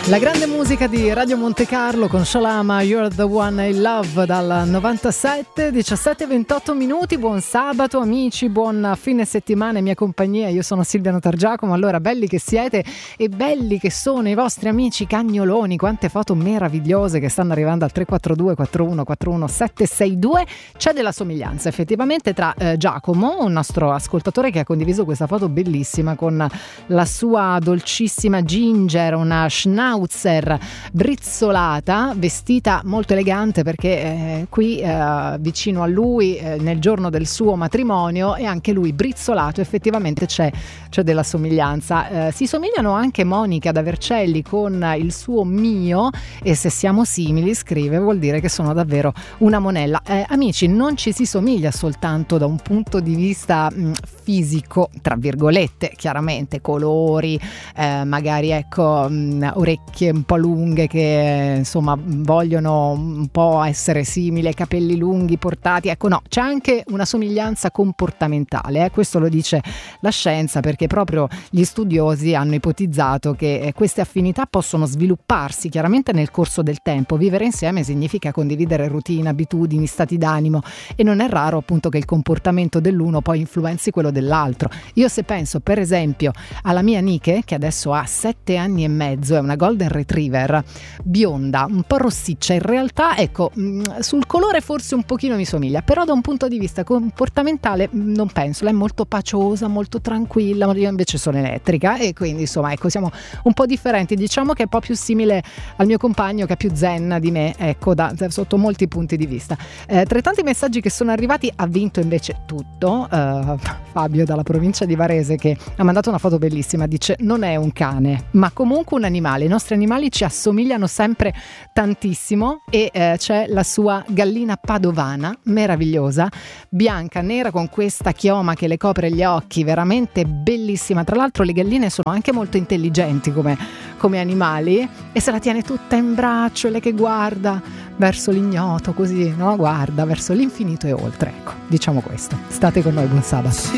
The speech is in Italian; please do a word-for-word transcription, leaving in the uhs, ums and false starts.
La grande musica di Radio Monte Carlo con Shalama, You're the One I Love, dal novantasette, diciassette e ventotto minuti. Buon sabato amici, buon fine settimana in mia compagnia. Io sono Silvia Notargiacomo. Allora, belli che siete e belli che sono i vostri amici cagnoloni. Quante foto meravigliose che stanno arrivando al tre quattro due quattro uno quattro uno sette sei due. C'è della somiglianza effettivamente tra eh, Giacomo, un nostro ascoltatore, che ha condiviso questa foto bellissima con la sua dolcissima Ginger, una schnauzer brizzolata, vestita molto elegante perché eh, qui eh, vicino a lui eh, nel giorno del suo matrimonio, e anche lui brizzolato. Effettivamente c'è, c'è della somiglianza. Eh, si somigliano anche Monica da Vercelli con il suo Mio, e se siamo simili, scrive, vuol dire che sono davvero una monella. Eh, amici, non ci si somiglia soltanto da un punto di vista mh, fisico, tra virgolette, chiaramente colori, eh, magari ecco mh, orecchie un po' lunghe che insomma vogliono un po' essere simili ai capelli lunghi portati, ecco no, c'è anche una somiglianza comportamentale, eh? Questo lo dice la scienza, perché proprio gli studiosi hanno ipotizzato che eh, queste affinità possono svilupparsi chiaramente nel corso del tempo. Vivere insieme significa condividere routine, abitudini, stati d'animo, e non è raro appunto che il comportamento dell'uno poi influenzi quello dell'altro. Io se penso per esempio alla mia Nike, che adesso ha sette anni e mezzo, è una Golden Retriever bionda, un po' rossiccia, in realtà ecco mh, sul colore forse un pochino mi somiglia, però da un punto di vista comportamentale mh, non penso. Lei è molto paciosa, molto tranquilla, io invece sono elettrica, e quindi insomma ecco siamo un po' differenti. Diciamo che è un po' più simile al mio compagno, che è più zen di me, ecco, da, sotto molti punti di vista. Eh, tra i tanti messaggi che sono arrivati ha vinto invece tutto eh, Fabio dalla provincia di Varese, che ha mandato una foto bellissima, dice: non è un cane ma comunque un animale, i nostri animali ci assomigliano sempre tantissimo, e eh, c'è la sua gallina padovana meravigliosa, bianca, nera, con questa chioma che le copre gli occhi, veramente bellissima. Tra l'altro le galline sono anche molto intelligenti come, come animali, e se la tiene tutta in braccio, e lei che guarda verso l'ignoto così, no? Guarda verso l'infinito e oltre, ecco, diciamo questo. State con noi, buon sabato.